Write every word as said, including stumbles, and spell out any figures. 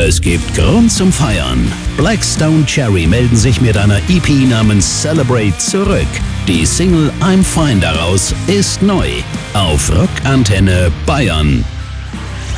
Es gibt Grund zum Feiern. Blackstone Cherry melden sich mit einer E P namens Celebrate zurück. Die Single I'm Fine daraus ist neu. Auf Rockantenne Bayern.